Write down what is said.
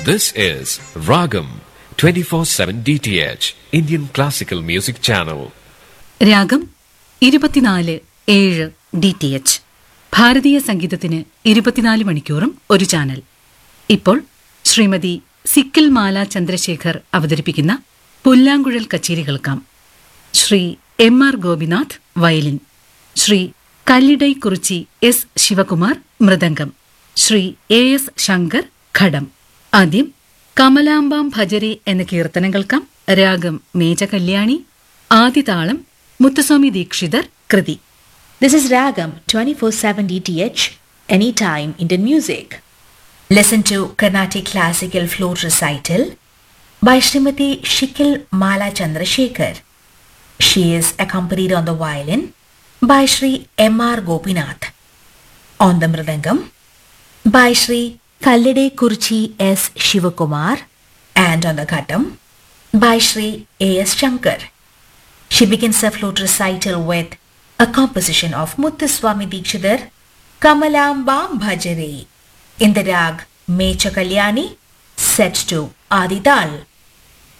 This is Ragam 24/7 DTH Indian Classical Music Channel. രാഗം 24/7 DTH ഭാരതീയ സംഗീതത്തിന് 24 മണിക്കൂറും ഒരു ചാനൽ. ഇപ്പോൾ ശ്രീമതി സിക്കിൽ മാല ചന്ദ്രശേഖർ അവതരിപ്പിക്കുന്ന പുല്ലാങ്കുഴൽ കച്ചേരി കേൾക്കാം. Shri M.R. Gopinath violin, Shri കല്ലിടൈ Kurichi S. Shivakumar mridangam, Shri A.S. Shankar ഘടം. ആദ്യം കമലാംബാം ഭജരെ എന്ന കീർത്തനം കേൾക്കാം. രാഗം മേജകല്യാണി, ആദിതാളം മുത്തുസ്വാമി ദീക്ഷിതർ കൃതി. This is Ragam 24/7 DTH, anytime Indian music. Listen to Carnatic Classical Flute Recital by Srimati Shikil Mala Chandrasekhar. She is accompanied on the violin by Shri M.R. Gopinath, on the mridangam by Shri Kallide Kurchi S. Shivakumar, and on the ghatam by Shri A.S. Shankar. She begins her flute recital with a composition of Muthuswami Dikshidhar, Kamalambam Bhajare, in the rag Mecha Kalyani, set to Adi Tal.